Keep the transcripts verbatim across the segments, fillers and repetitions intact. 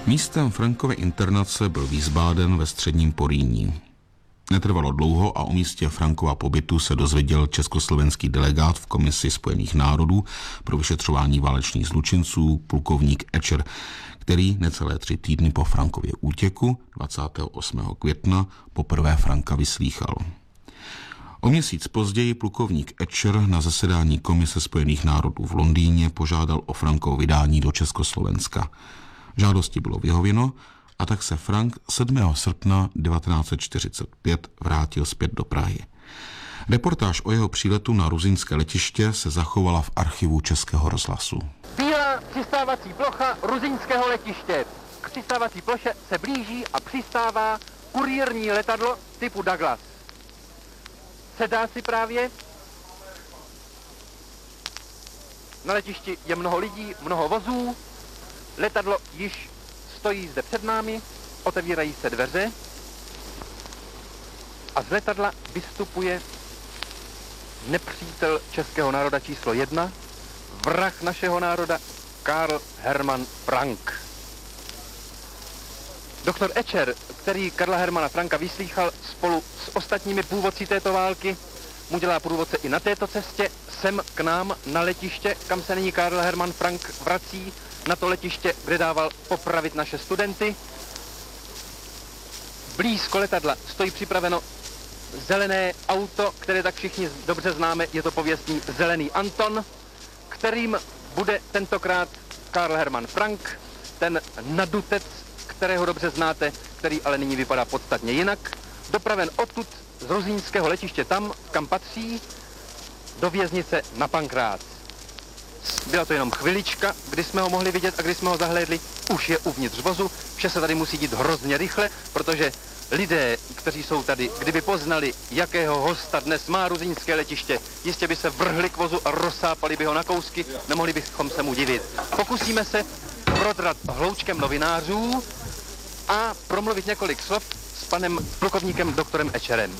Místem Frankovy internace byl Wiesbaden ve středním Porýní. Netrvalo dlouho a o místě Frankova pobytu se dozvěděl československý delegát v Komisi Spojených národů pro vyšetřování válečných zločinců, plukovník Ečer, který necelé tři týdny po Frankově útěku dvacátého osmého května poprvé Franka vyslýchal. O měsíc později plukovník Ečer na zasedání Komise Spojených národů v Londýně požádal o Frankovo vydání do Československa. Žádosti bylo vyhověno a tak se Frank sedmého srpna devatenáct set čtyřicet pět vrátil zpět do Prahy. Reportáž o jeho příletu na ruzyňské letiště se zachovala v archivu Českého rozhlasu. Bílá přistávací plocha ruzyňského letiště. K přistávací ploše se blíží a přistává kurýrní letadlo typu Douglas. Sedá si právě. Na letišti je mnoho lidí, mnoho vozů. Letadlo již stojí zde před námi, otevírají se dveře a z letadla vystupuje nepřítel českého národa číslo jedna, vrah našeho národa Karl Hermann Frank. Doktor Ečer, který Karla Hermana Franka vyslýchal spolu s ostatními původci této války, mu dělá průvodce i na této cestě sem k nám na letiště, kam se nyní Karl Hermann Frank vrací, na to letiště, kde dával popravit naše studenty. Blízko letadla stojí připraveno zelené auto, které tak všichni dobře známe, je to pověstný Zelený Anton, kterým bude tentokrát Karl Hermann Frank, ten nadutec, kterého dobře znáte, který ale nyní vypadá podstatně jinak, dopraven odtud z ruzyňského letiště tam, kam patří, do věznice na Pankrác. Byla to jenom chvilička, kdy jsme ho mohli vidět a kdy jsme ho zahlédli. Už je uvnitř vozu, vše se tady musí dít hrozně rychle, protože lidé, kteří jsou tady, kdyby poznali, jakého hosta dnes má ruzyňské letiště, jistě by se vrhli k vozu a rozsápali by ho na kousky, nemohli bychom se mu divit. Pokusíme se prodrat hloučkem novinářů a promluvit několik slov s panem plukovníkem doktorem Ečerem.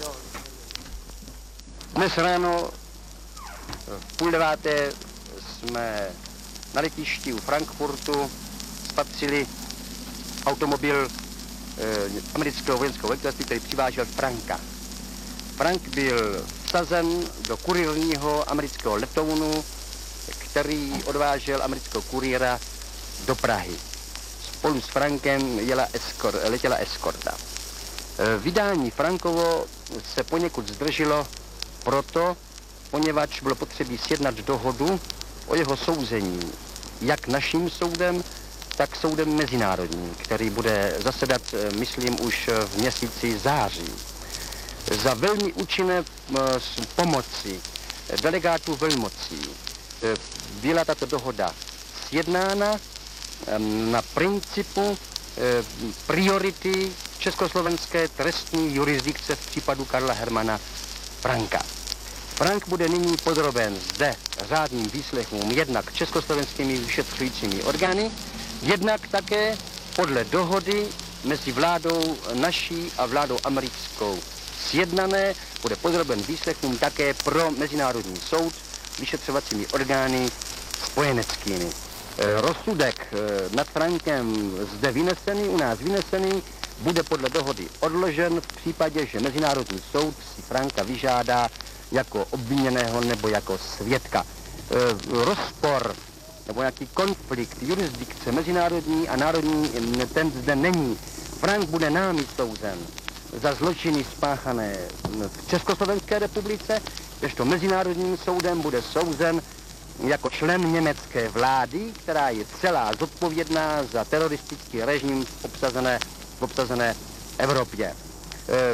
Dnes ráno v půl deváté jsme na letišti u Frankfurtu spatřili automobil eh, amerického vojenského velitelství, který přivážel Franka. Frank byl vsazen do kurýrního amerického letounu, který odvážel amerického kurýra do Prahy. Spolu s Frankem jela eskor, letěla eskorta. Eh, vydání Frankovo se poněkud zdrželo proto, poněvadž bylo potřebí sjednat dohodu o jeho souzení, jak naším soudem, tak soudem mezinárodním, který bude zasedat, myslím, už v měsíci září. Za velmi účinné pomoci delegátů velmocí byla tato dohoda sjednána na principu priority československé trestní jurisdikce v případu Karla Hermana Franka. Frank bude nyní podroben zde řádným výslechům jednak československými vyšetřujícími orgány, jednak také podle dohody mezi vládou naší a vládou americkou sjednané, bude podroben výslechům také pro Mezinárodní soud vyšetřovacími orgány spojeneckými. E, rozsudek e, nad Frankem zde vynesený, u nás vynesený, bude podle dohody odložen v případě, že Mezinárodní soud si Franka vyžádá jako obviněného nebo jako svědka. E, rozpor nebo nějaký konflikt jurisdikce mezinárodní a národní, ten zde není. Frank bude námi souzen za zločiny spáchané v Československé republice, kdežto Mezinárodním soudem bude souzen jako člen německé vlády, která je celá zodpovědná za teroristický režim v obsazené, v obsazené Evropě. E,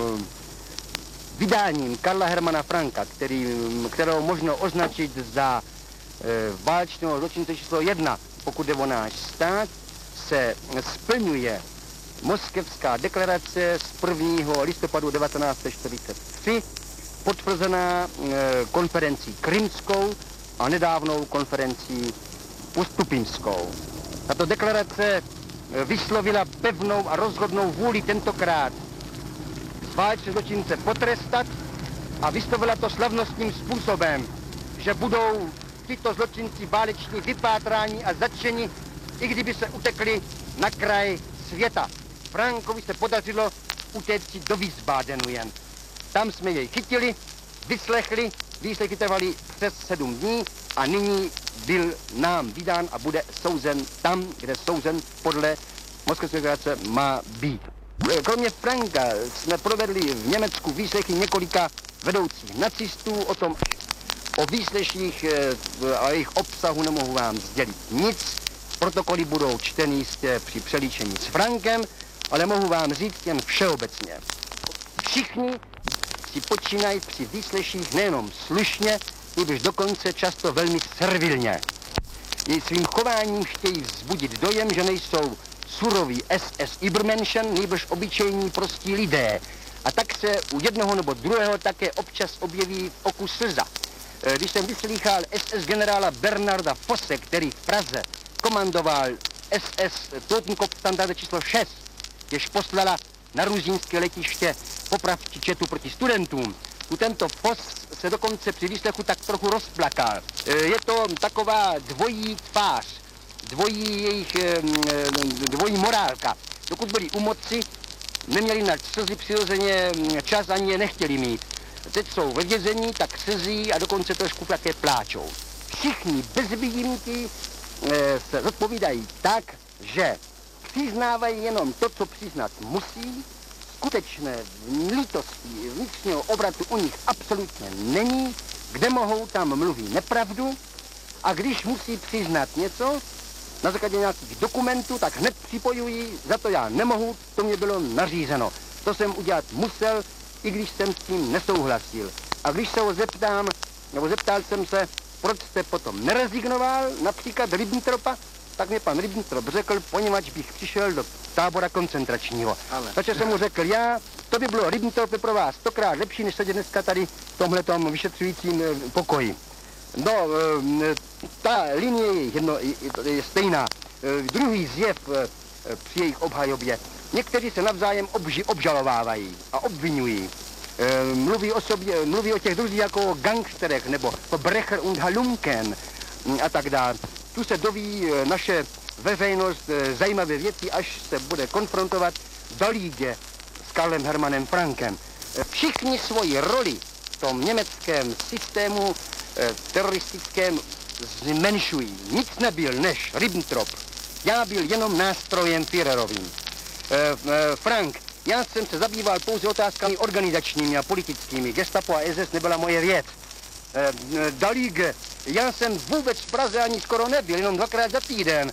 Vydáním Karla Hermana Franka, který, kterého možno označit za e, válečného zločince číslo jedna, pokud jde o náš stát, se splňuje Moskevská deklarace z prvního listopadu devatenáct set čtyřicet tři, potvrzená e, konferencí krymskou a nedávnou konferencí ustupinskou. Tato deklarace vyslovila pevnou a rozhodnou vůli tentokrát válečné zločince potrestat a vyslovila to slavnostním způsobem, že budou tyto zločinci váleční vypátráni a zatčeni i kdyby se utekli na kraj světa. Frankovi se podařilo utéct si do Wiesbadenu jen. Tam jsme jej chytili, vyslechli, výslechy trvaly přes sedm dní a nyní byl nám vydán a bude souzen tam, kde souzen podle Moskevské deklarace má být. Kromě Franka jsme provedli v Německu výslechy několika vedoucích nacistů, o tom o výsleších a jejich obsahu nemohu vám sdělit nic. Protokoly budou čteny jistě při přelíčení s Frankem, ale mohu vám říct jen všeobecně. Všichni si počínají při výsleších nejenom slušně, nýbrž dokonce často velmi servilně. Její svým chováním chtějí vzbudit dojem, že nejsou suroví es es Übermenschen, nýbrž obyčejní prostí lidé. A tak se u jednoho nebo druhého také občas objeví v oku slza. Když jsem vyslýchal es es generála Bernarda Fosse, který v Praze komandoval es es Totenkopfstandarte číslo šest, jež poslala na ruzínské letiště popravčí četu proti studentům. U tento Foss se dokonce při výslechu tak trochu rozplakal. Je to taková dvojí tvář, dvojí jejich, dvojí morálka. Dokud byli u moci, neměli na slzy přirozeně čas, ani je nechtěli mít. Teď jsou ve vězení, tak slzí a dokonce trošku také pláčou. Všichni bez výjimky se zodpovídají tak, že přiznávají jenom to, co přiznat musí, skutečné lítosti vnitřního obratu u nich absolutně není, kde mohou, tam mluví nepravdu a když musí přiznat něco na základě nějakých dokumentů, tak hned připojují, za to já nemohu, to mě bylo nařízeno. To jsem udělat musel, i když jsem s tím nesouhlasil. A když se ho zeptám, nebo zeptal jsem se, proč jste potom nerezignoval, například Ribbentropa, tak mě pan Ribbentrop řekl, poněvadž bych přišel do tábora koncentračního. Ale. Takže jsem mu řekl, já, to by bylo Ribbentrop pro vás stokrát lepší, než sedět dneska tady v tomhletom vyšetřujícím pokoji. No, ta linie je, jedno, je stejná. Druhý zjev při jejich obhajobě. Někteří se navzájem obži, obžalovávají a obvinují. Mluví o sobě, mluví o těch druzích jako o gangsterech nebo o Brecher und Halunken a tak dále. Tu se doví naše veřejnost zajímavé věci, až se bude konfrontovat v Dalíge s Karlem Hermannem Frankem. Všichni svoji roli v tom německém systému teroristickém zmenšují. Nic nebyl než Ribbentrop. Já byl jenom nástrojem Führerovým. Frank, já jsem se zabýval pouze otázkami organizačními a politickými. Gestapo a es es nebyla moje věc. Dalíge, já jsem vůbec v Praze ani skoro nebyl, jenom dvakrát za týden.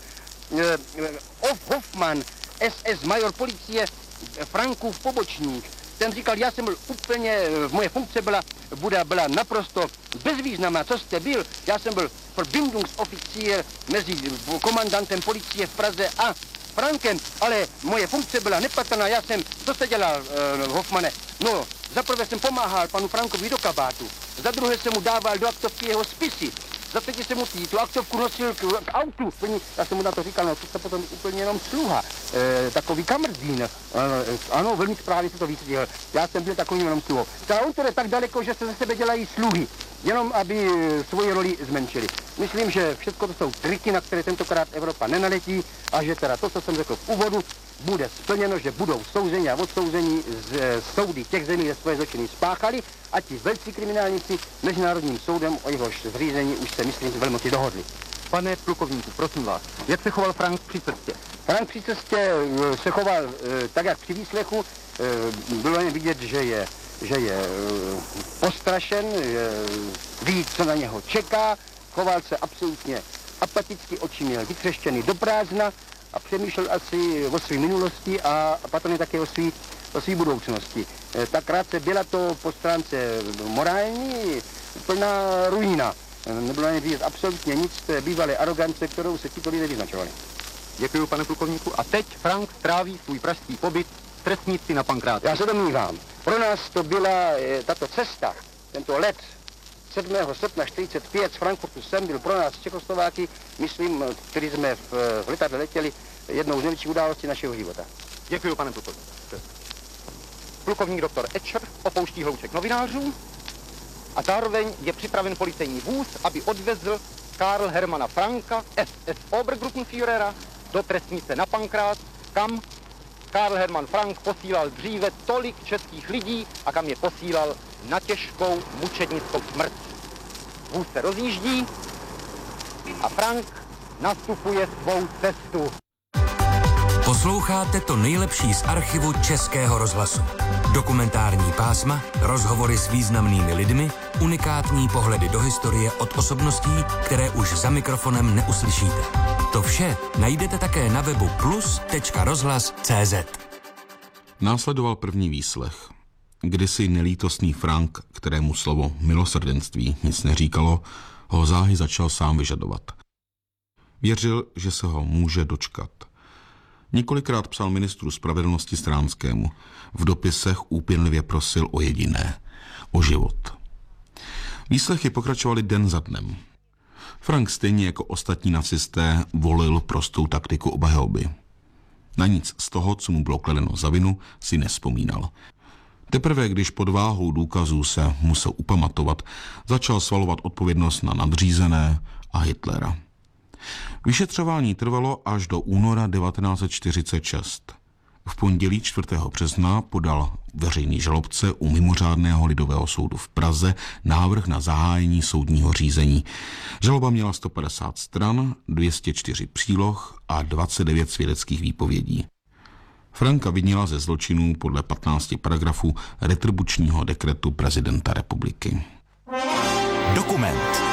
Hoffmann, es es major policie, Frankův pobočník, ten říkal, já jsem byl úplně, moje funkce byla, byla, byla naprosto bezvýznamná, co jste byl, já jsem byl Verbindungsoffizier mezi komandantem policie v Praze a Frankem, ale moje funkce byla nepatrná, já jsem, co jste dělal, uh, Hoffmane? No, zaprvé jsem pomáhal panu Frankovi do kabátu, za druhé jsem mu dával do aktovky jeho spisy, za třetí jsem mu tý, tu aktovku nosil k, k autu, já jsem mu na to říkal, no to jste potom úplně jenom sluha, e, takový kamrdín, e, ano, velmi správně se to vysvětlil, já jsem byl takovým jenom sluhou. Ta autor je tak daleko, že se ze sebe dělají sluhy, jenom aby svoji roli zmenšili. Myslím, že všechno to jsou triky, na které tentokrát Evropa nenaletí a že teda to, co jsem řekl v úvodu, bude splněno, že budou souzeni a odsouzeni z soudy těch zemí, kde svoje zločiny spáchali a ti velcí kriminálníci Mezinárodním soudem, o jehož zřízení už se, myslím, velmoci dohodli. Pane plukovníku, prosím vás, jak se choval Frank při cestě? Frank při cestě se choval tak, jak při výslechu, bylo jen vidět, že je, že je postrašen, ví, co na něho čeká, choval se absolutně apaticky, oči měl vytřeštěny do prázdna a přemýšlel asi o své minulosti a patrně také o své o své budoucnosti. Ta krátce byla to po stránce morální plná ruína. Nebylo ani vidět absolutně nic té bývalé arogance, kterou se tito lidé vyznačovali. Děkuji, pane plukovníku. A teď Frank stráví svůj pražský pobyt v trestnici na Pankráci. Já se domnívám, pro nás to byla tato cesta, tento let sedmého srpna čtyřicet pět z Frankfurtu sem byl pro nás Čechoslováky, myslím, který jsme v, v letadle letěli, jednou z největších událostí našeho života. Děkuji, pane plukovníku. Plukovník doktor Etscher opouští hlouček novinářů a zároveň je připraven policejní vůz, aby odvezl Karl Hermana Franka, es es Obergruppenführera, do trestnice na Pankrát, kam Karl Hermann Frank posílal dříve tolik českých lidí a kam je posílal na těžkou mučednickou smrt. Vůz se rozjíždí a Frank nastupuje svou cestu. Posloucháte to nejlepší z archivu Českého rozhlasu. Dokumentární pásma, rozhovory s významnými lidmi, unikátní pohledy do historie od osobností, které už za mikrofonem neuslyšíte. To vše najdete také na webu plus tečka rozhlas tečka cé zet. Následoval první výslech. Kdysi nelítostný Frank, kterému slovo milosrdenství nic neříkalo, ho záhy začal sám vyžadovat. Věřil, že se ho může dočkat. Několikrát psal ministru spravedlnosti Stránskému. V dopisech úpěnlivě prosil o jediné, o život. Výslechy pokračovaly den za dnem. Frank stejně jako ostatní nacisté volil prostou taktiku obhajoby. Na nic z toho, co mu bylo kladeno za vinu, si nevzpomínal. Teprve když pod váhou důkazů se musel upamatovat, začal svalovat odpovědnost na nadřízené a Hitlera. Vyšetřování trvalo až do února devatenáct set čtyřicet šest. V pondělí čtvrtého března podal veřejný žalobce u mimořádného lidového soudu v Praze návrh na zahájení soudního řízení. Žaloba měla sto padesát stran, dvě stě čtyři příloh a dvacet devět svědeckých výpovědí. Franka vinila ze zločinů podle patnácti paragrafů retribučního dekretu prezidenta republiky. Dokument.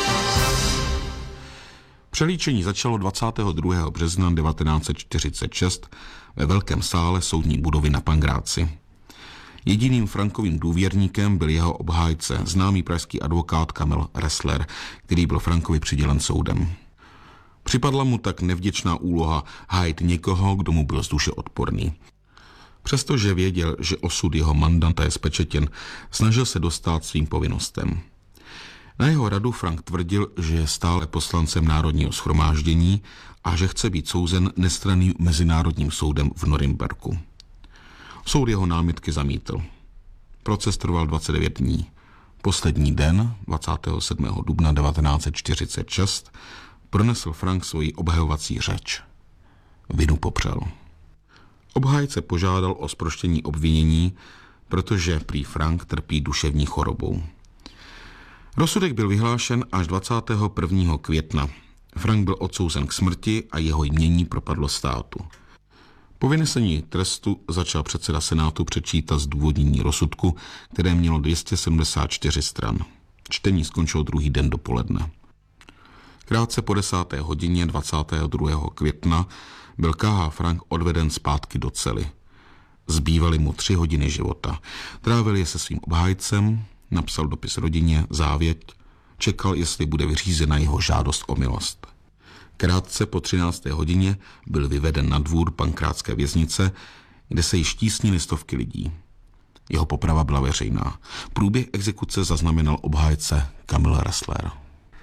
Přelíčení začalo dvacátého druhého března devatenáct set čtyřicet šest ve velkém sále soudní budovy na Pangráci. Jediným Frankovým důvěrníkem byl jeho obhájce, známý pražský advokát Kamil Ressler, který byl Frankovi přidělen soudem. Připadla mu tak nevděčná úloha hájit někoho, kdo mu byl z duše odporný. Přestože věděl, že osud jeho mandanta je spečetěn, snažil se dostát svým povinnostem. Na jeho radu Frank tvrdil, že je stále poslancem Národního shromáždění a že chce být souzen nestranným mezinárodním soudem v Norimberku. Soud jeho námitky zamítl. Proces trval dvacet devět dní. Poslední den, dvacátého sedmého dubna devatenáct set čtyřicet šest, pronesl Frank svoji obhajovací řeč. Vinu popřel. Obhájce požádal o zproštění obvinění, protože prý Frank trpí duševní chorobou. Rozsudek byl vyhlášen až dvacátého prvního května. Frank byl odsouzen k smrti a jeho jmění propadlo státu. Po vynesení trestu začal předseda Senátu přečítat zdůvodnění rozsudku, které mělo dvě stě sedmdesát čtyři stran. Čtení skončilo druhý den dopoledne. Krátce po desáté hodině dvacátého druhého května byl K H. Frank odveden zpátky do cely. Zbývaly mu tři hodiny života. Trávil je se svým obhájcem, napsal dopis rodině, závěť, čekal, jestli bude vyřízena jeho žádost o milost. Krátce po třinácté hodině byl vyveden na dvůr pankrátské věznice, kde se již tísnily stovky lidí. Jeho poprava byla veřejná. Průběh exekuce zaznamenal obhájce Kamil Ressler.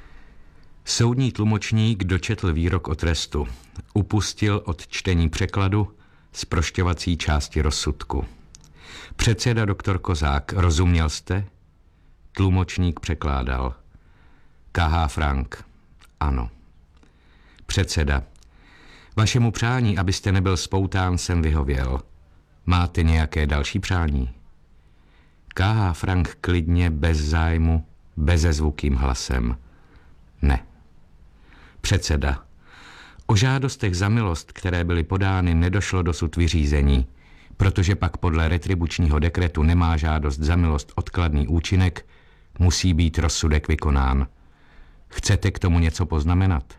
Soudní tlumočník dočetl výrok o trestu. Upustil od čtení překladu zprošťovací části rozsudku. Předseda doktor Kozák, rozuměl jste? Tlumočník překládal. K H. Frank. Ano. Předseda. Vašemu přání, abyste nebyl spoután, jsem vyhověl. Máte nějaké další přání? K H. Frank klidně, bez zájmu, bezezvukým hlasem. Ne. Předseda. O žádostech za milost, které byly podány, nedošlo dosud vyřízení, protože pak podle retribučního dekretu nemá žádost za milost odkladný účinek, musí být rozsudek vykonán. Chcete k tomu něco poznamenat?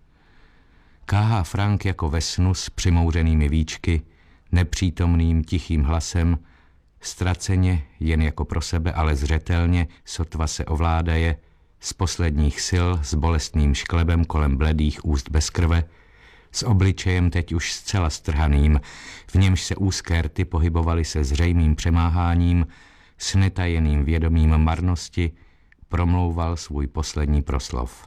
K H. Frank jako ve snu s přimouřenými víčky, nepřítomným tichým hlasem, ztraceně, jen jako pro sebe, ale zřetelně, sotva se ovládaje, z posledních sil, s bolestným šklebem kolem bledých úst bez krve, s obličejem teď už zcela strhaným, v němž se úzké rty pohybovaly se zřejmým přemáháním, s netajeným vědomím marnosti, promlouval svůj poslední proslov.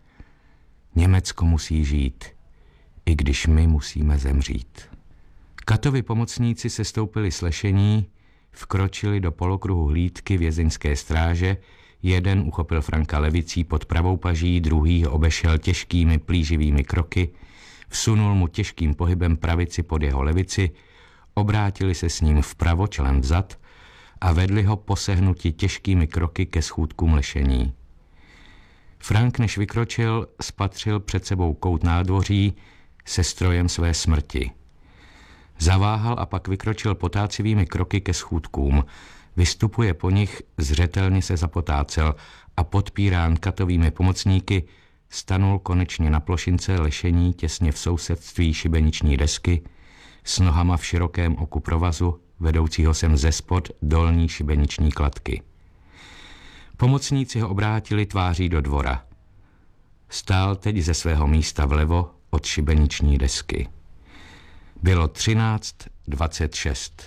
Německo musí žít, i když my musíme zemřít. Katovi pomocníci se stoupili s lešení, vkročili do polokruhu hlídky vězeňské stráže, jeden uchopil Franka levicí pod pravou paží, druhý ho obešel těžkými plíživými kroky, Vsunul mu těžkým pohybem pravici pod jeho levici, obrátili se s ním vpravo čelem vzad a vedli ho posehnuti těžkými kroky ke schůdkům lešení. Frank, než vykročil, spatřil před sebou kout nádvoří se strojem své smrti. Zaváhal a pak vykročil potácivými kroky ke schůdkům. Vystupuje po nich, zřetelně se zapotácel a podpírán Katovými pomocníky stanul konečně na plošince lešení těsně v sousedství šibeniční desky s nohama v širokém oku provazu, vedoucího sem zespod dolní šibeniční kladky. Pomocníci ho obrátili tváří do dvora. Stál teď ze svého místa vlevo od šibeniční desky. Bylo třináct dvacet šest.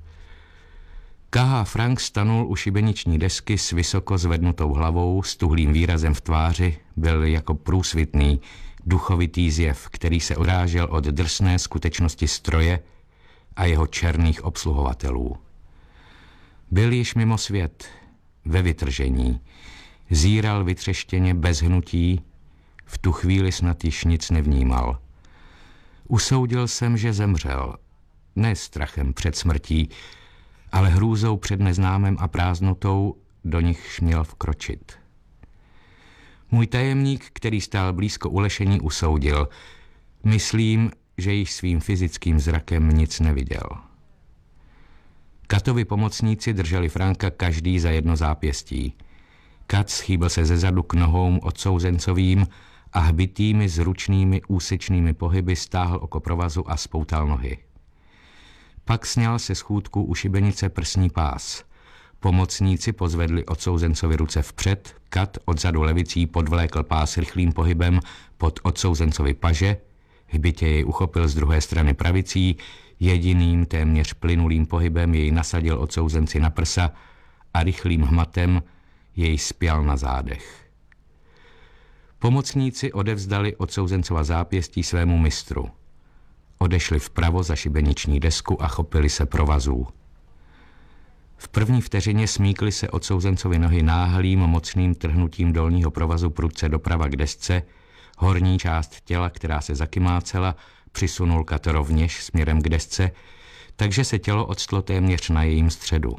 K H. Frank stanul u šibeniční desky s vysoko zvednutou hlavou, s tuhlým výrazem v tváři, byl jako průsvitný, duchovitý zjev, který se odrážel od drsné skutečnosti stroje a jeho černých obsluhovatelů. Byl již mimo svět, ve vytržení, zíral vytřeštěně bez hnutí, v tu chvíli snad již nic nevnímal. Usoudil jsem, že zemřel, ne strachem před smrtí, ale hrůzou před neznámem a prázdnotou, do nichž měl vkročit. Můj tajemník, který stál blízko ulešení, usoudil. Myslím, že již svým fyzickým zrakem nic neviděl. Katovi pomocníci drželi Franka každý za jedno zápěstí. Kat schýbil se zezadu k nohou odsouzencovým a hbitými zručnými úsečnými pohyby stáhl oko provazu a spoutal nohy. Pak sněl se schůdku u šibenice prsní pás. Pomocníci pozvedli odsouzencovi ruce vpřed, Kat odzadu levicí podvlékl pás rychlým pohybem pod odsouzencovi paže, hbitě jej uchopil z druhé strany pravicí, jediným téměř plynulým pohybem jej nasadil odsouzenci na prsa a rychlým hmatem jej spjal na zádech. Pomocníci odevzdali odsouzencova zápěstí svému mistru. Odešli vpravo za šibeniční desku a chopili se provazů. V první vteřině smíkly se odsouzencovi nohy náhlým mocným trhnutím dolního provazu prudce doprava k desce, horní část těla, která se zakymácela, přisunul Kat rovněž směrem k desce, takže se tělo odstlo téměř na jejím středu.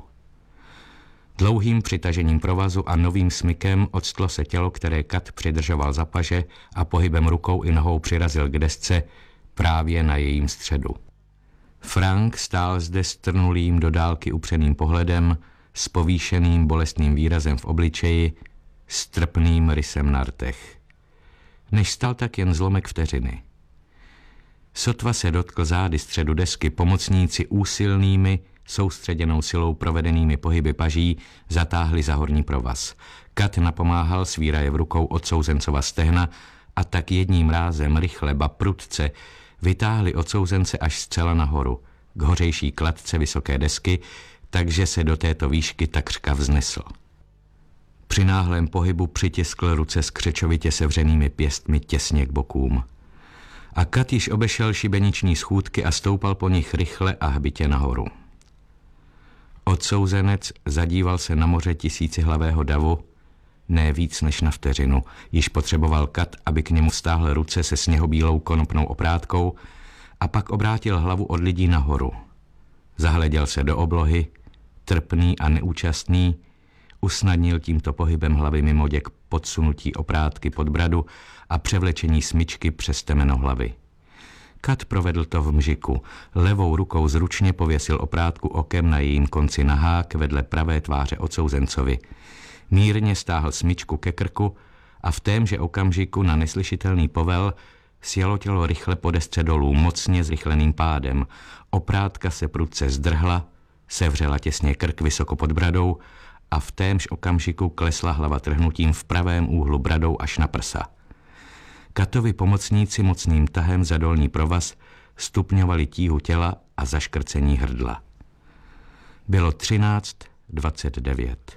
Dlouhým přitažením provazu a novým smykem odstlo se tělo, které Kat přidržoval za paže a pohybem rukou i nohou přirazil k desce právě na jejím středu. Frank stál zde strnulým do dálky upřeným pohledem, s povýšeným bolestným výrazem v obličeji, s trpným rysem na rtech. Než stal tak jen zlomek vteřiny. Sotva se dotkl zády středu desky, pomocníci úsilnými, soustředěnou silou provedenými pohyby paží zatáhli za horní provaz. Kat napomáhal, svíraje v rukou odsouzencova stehna a tak jedním rázem rychle, ba prudce vytáhli odsouzence až zcela nahoru, k hořejší kladce vysoké desky, takže se do této výšky takřka vznesl. Při náhlém pohybu přitiskl ruce s křečovitě sevřenými pěstmi těsně k bokům. A Kat již obešel šibeniční schůdky a stoupal po nich rychle a hbitě nahoru. Odsouzenec zadíval se na moře tisícihlavého davu, ne víc než na vteřinu. Již potřeboval Kat, aby k němu stáhl ruce se sněhobílou konopnou oprátkou a pak obrátil hlavu od lidí nahoru. Zahleděl se do oblohy, trpný a neúčastný, usnadnil tímto pohybem hlavy mimo děk podsunutí oprátky pod bradu a převlečení smyčky přes temeno hlavy. Kat provedl to v mžiku. Levou rukou zručně pověsil oprátku okem na jejím konci na hák vedle pravé tváře odsouzencovi. Mírně stáhl smyčku ke krku a v témže okamžiku na neslyšitelný povel sjelo tělo rychle po desce dolů, mocně zrychleným pádem. Oprátka se prudce zdrhla, sevřela těsně krk vysoko pod bradou a v témž okamžiku klesla hlava trhnutím v pravém úhlu bradou až na prsa. Katovi pomocníci mocným tahem za dolní provaz stupňovali tíhu těla a zaškrcení hrdla. Bylo třináct dvacet devět.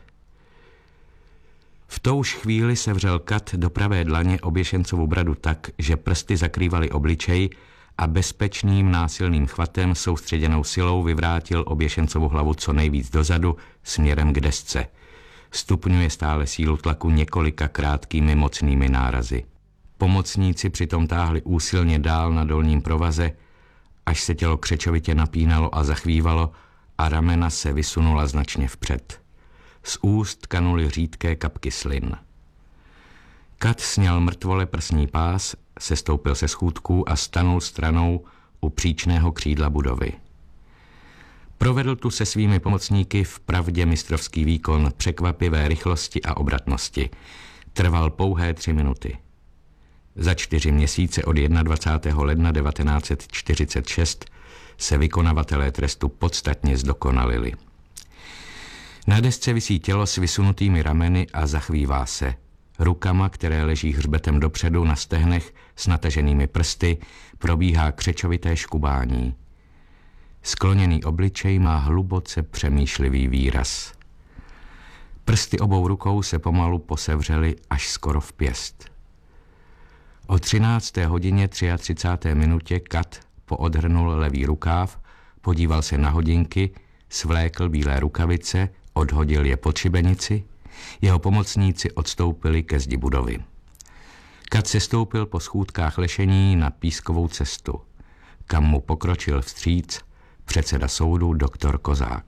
V touž chvíli sevřel Kat do pravé dlaně oběšencovu bradu tak, že prsty zakrývaly obličej a bezpečným násilným chvatem soustředěnou silou vyvrátil oběšencovu hlavu co nejvíc dozadu směrem k desce. Stupňuje stále sílu tlaku několika krátkými mocnými nárazy. Pomocníci přitom táhli úsilně dál na dolním provaze, až se tělo křečovitě napínalo a zachvívalo a ramena se vysunula značně vpřed. Z úst kanuly řídké kapky slin. Kat sněl mrtvole prsní pás, sestoupil se schůdků a stanul stranou u příčného křídla budovy. Provedl tu se svými pomocníky vpravdě mistrovský výkon překvapivé rychlosti a obratnosti. Trval pouhé tři minuty. Za čtyři měsíce od dvacátého prvního ledna devatenáct set čtyřicet šest se vykonavatelé trestu podstatně zdokonalili. Na desce visí tělo s vysunutými rameny a zachvívá se. Rukama, které leží hřbetem dopředu na stehnech s nataženými prsty, probíhá křečovité škubání. Skloněný obličej má hluboce přemýšlivý výraz. Prsty obou rukou se pomalu posevřely až skoro v pěst. O třinácté hodině třiatřicáté minutě Kat poodhrnul levý rukáv, podíval se na hodinky, svlékl bílé rukavice, odhodil je pod šibenici, jeho pomocníci odstoupili ke zdi budovy. Kat sestoupil po schůdkách lešení na Pískovou cestu, kam mu pokročil vstříc předseda soudu doktor Kozák.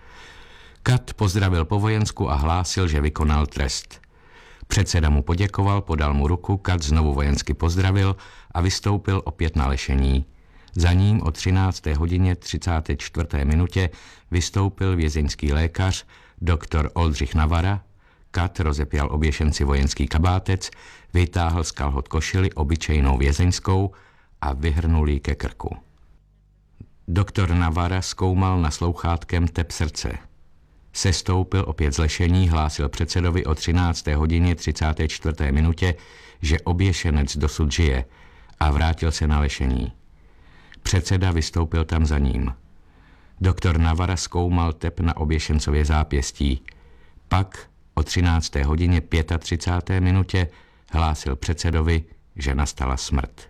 Kat pozdravil po vojensku a hlásil, že vykonal trest. Předseda mu poděkoval, podal mu ruku, Kat znovu vojensky pozdravil a vystoupil opět na lešení. Za ním o třinácté hodině třicáté čtvrté minutě vystoupil vězeňský lékař doktor Oldřich Navara. Kat rozepěl oběšenci vojenský kabátec, vytáhl z kalhot košili obyčejnou vězeňskou a vyhrnul ji ke krku. Doktor Navara zkoumal naslouchátkem tep srdce. Sestoupil opět z lešení, hlásil předsedovi o třinácté hodině třicáté čtvrté minutě, že oběšenec dosud žije, a vrátil se na lešení. Předseda vystoupil tam za ním. Doktor Navara zkoumal tep na oběšencově zápěstí. Pak o třinácté hodině třicáté páté minutě hlásil předsedovi, že nastala smrt.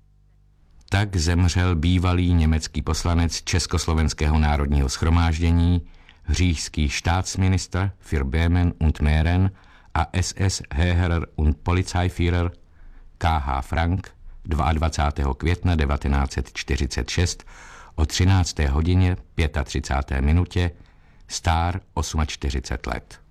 Tak zemřel bývalý německý poslanec Československého národního shromáždění, říšský staatsminister für Böhmen und Mähren a S S Heerer und Polizeiführer K H Frank dvacátého druhého května devatenáct set čtyřicet šest o třinácté hodině třicáté páté minutě, stár čtyřicet osm let.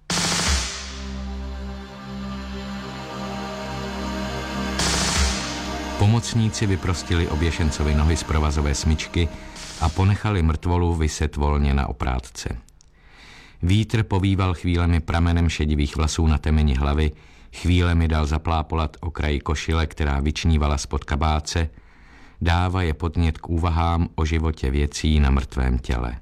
Pomocníci vyprostili oběšencovi nohy z provazové smyčky a ponechali mrtvolu viset volně na oprátce. Vítr povýval chvílemi pramenem šedivých vlasů na temeni hlavy, chvílemi dal zaplápolat okraji košile, která vyčnívala spod kabáce, dává je podnět k úvahám o životě věcí na mrtvém těle.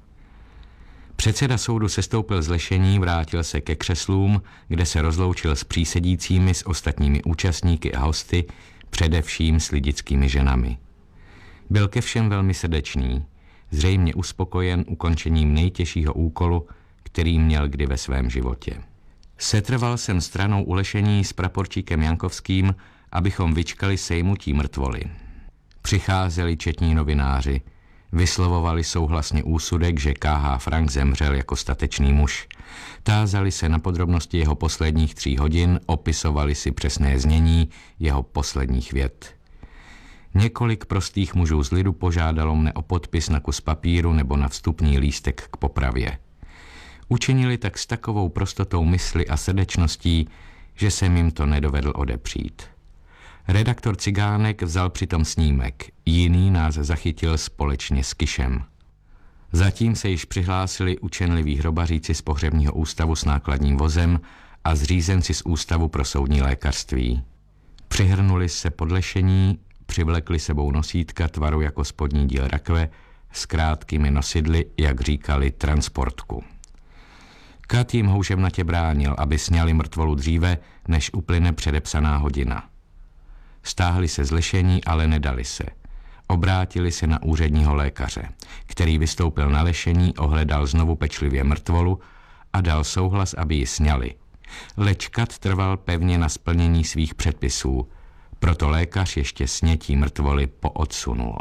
Předseda soudu sestoupil z lešení, vrátil se ke křeslům, kde se rozloučil s přísedícími, s ostatními účastníky a hosty, především s lidickými ženami. Byl ke všem velmi srdečný, zřejmě uspokojen ukončením nejtěžšího úkolu, který měl kdy ve svém životě. Setrval jsem stranou u lešení s praporčíkem Jankovským, abychom vyčkali sejmutí mrtvoly. Přicházeli četní novináři, vyslovovali souhlasně úsudek, že K H Frank zemřel jako statečný muž. Tázali se na podrobnosti jeho posledních tří hodin, opisovali si přesné znění jeho posledních vět. Několik prostých mužů z lidu požádalo mne o podpis na kus papíru nebo na vstupní lístek k popravě. Učinili tak s takovou prostotou mysli a srdečností, že jsem jim to nedovedl odepřít. Redaktor Cigánek vzal přitom snímek, jiný nás zachytil společně s Kišem. Zatím se již přihlásili učenliví hrobaříci z pohřebního ústavu s nákladním vozem a zřízenci z ústavu pro soudní lékařství. Přihrnuli se podlešení, přivlekli sebou nosítka tvaru jako spodní díl rakve s krátkými nosidly, jak říkali, transportku. Kat jim houževnatě bránil, aby sňali mrtvolu dříve, než uplyne předepsaná hodina. Stáhli se z lešení, ale nedali se. Obrátili se na úředního lékaře, který vystoupil na lešení, ohledal znovu pečlivě mrtvolu a dal souhlas, aby ji sňali. Leč Kat trval pevně na splnění svých předpisů, proto lékař ještě snětí mrtvoly poodsunul.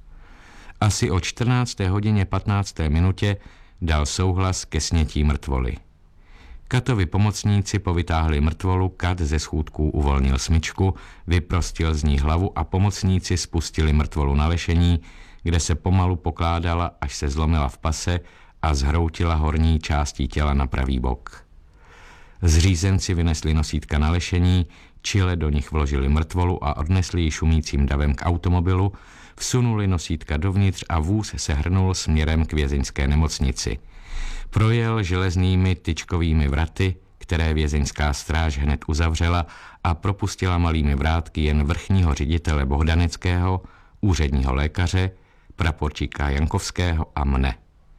Asi o čtrnácté hodině patnácté minutě dal souhlas ke snětí mrtvoly. Katovi pomocníci povytáhli mrtvolu, Kat ze schůdků uvolnil smyčku, vyprostil z ní hlavu a pomocníci spustili mrtvolu na lešení, kde se pomalu pokládala, až se zlomila v pase a zhroutila horní částí těla na pravý bok. Zřízenci vynesli nosítka na lešení, čile do nich vložili mrtvolu a odnesli ji šumícím davem k automobilu, vsunuli nosítka dovnitř a vůz se hrnul směrem k vězeňské nemocnici. Projel železnými tyčkovými vraty, které vězeňská stráž hned uzavřela, a propustila malými vrátky jen vrchního ředitele Bohdaneckého, úředního lékaře, praporčíka Jankovského a mne.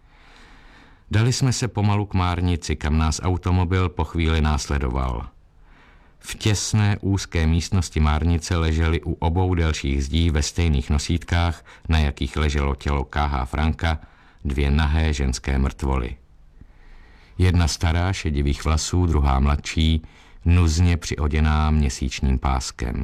Dali jsme se pomalu k Márnici, kam nás automobil po chvíli následoval. V těsné úzké místnosti Márnice ležely u obou delších zdí ve stejných nosítkách, na jakých leželo tělo K H. Franka, dvě nahé ženské mrtvoly. Jedna stará šedivých vlasů, druhá mladší, nuzně přioděná měsíčním páskem.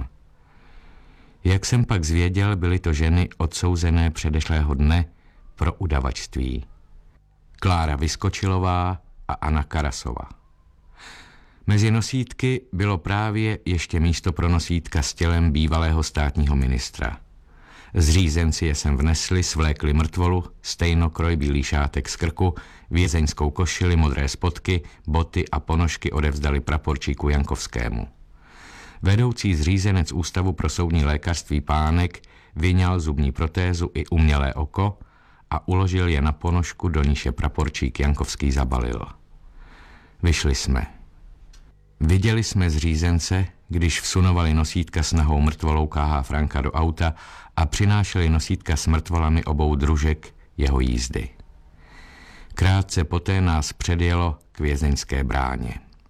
Jak jsem pak zvěděl, byly to ženy odsouzené předešlého dne pro udavačství. Klára Vyskočilová a Anna Karasova. Mezi nosítky bylo právě ještě místo pro nosítka s tělem bývalého státního ministra. Zřízenci je sem vnesli, svlékli mrtvolu, stejnokroj bílý šátek z krku, vězeňskou košili, modré spodky, boty a ponožky odevzdali praporčíku Jankovskému. Vedoucí zřízenec Ústavu pro soudní lékařství Pánek vyňal zubní protézu i umělé oko a uložil je na ponožku, do níž je praporčík Jankovský zabalil. Vyšli jsme. Viděli jsme zřízence, když vsunovali nosítka s nahou mrtvolou K H. Franka do auta a přinášeli nosítka s mrtvolami obou družek jeho jízdy. Krátce poté nás předjelo k vězeňské bráně.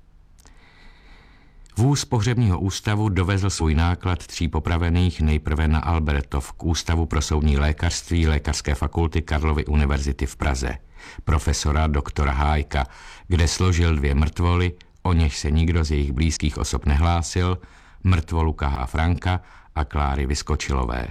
Vůz pohřebního ústavu dovezl svůj náklad tří popravených nejprve na Albertov k Ústavu pro soudní lékařství Lékařské fakulty Karlovy univerzity v Praze, profesora doktora Hájka, kde složil dvě mrtvoly, o něž se nikdo z jejich blízkých osob nehlásil, mrtvolu K H. Franka a Kláry Vyskočilové.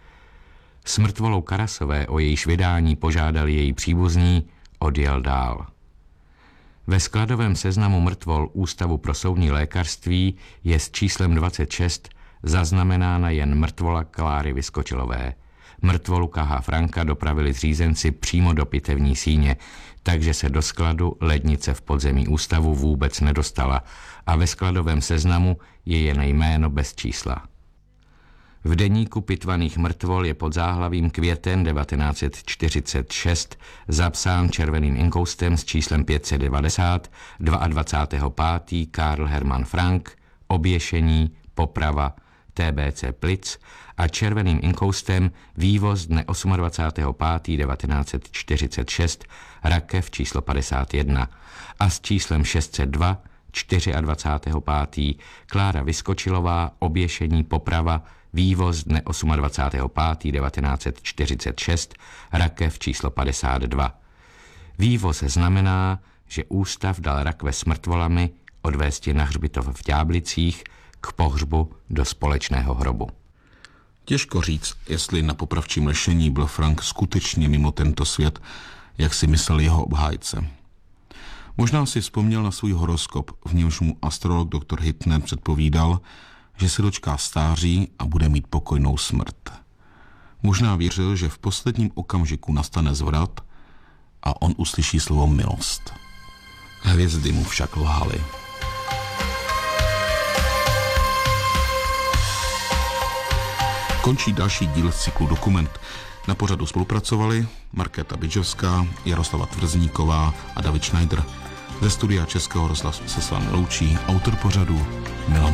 S mrtvolou Karasové, o jejíž vydání požádali její příbuzní, odjel dál. Ve skladovém seznamu mrtvol Ústavu pro soudní lékařství je s číslem dvacet šest zaznamenána jen mrtvola Kláry Vyskočilové. Mrtvolu K H. Franka dopravili zřízenci přímo do pitevní síně, takže se do skladu lednice v podzemí ústavu vůbec nedostala a ve skladovém seznamu je jen jméno bez čísla. V deníku pitvaných mrtvol je pod záhlavím květen devatenáct set čtyřicet šest zapsán červeným inkoustem s číslem pět set devadesát dvacátého pátého Karl Hermann Frank, oběšení, poprava, T B C plic a červeným inkoustem vývoz dne dvacátého pátého pátého devatenáct set čtyřicet šest, rakev číslo padesát jedna a s číslem šest set dva dvacátého pátého čtvrtého Klára Vyskočilová, oběšení, poprava, vývoz dne dvacátého pátého pátého devatenáct set čtyřicet šest, rakev číslo padesát dva. Vývoz znamená, že ústav dal rakve s mrtvolami odvésti na hřbitov v Ďáblicích k pohřbu do společného hrobu. Těžko říct, jestli na popravčím lešení byl Frank skutečně mimo tento svět, jak si myslel jeho obhájce. Možná si vzpomněl na svůj horoskop, v němž mu astrolog doktor Hittner předpovídal, že se dočká stáří a bude mít pokojnou smrt. Možná věřil, že v posledním okamžiku nastane zvrat a on uslyší slovo milost. Hvězdy mu však lhaly. Končí další díl z cyklu Dokument. Na pořadu spolupracovali Markéta Bidžovská, Jaroslava Tvrzníková a David Schneider. Ze studia Českého rozhlasu se s vámi loučí autor pořadu Milan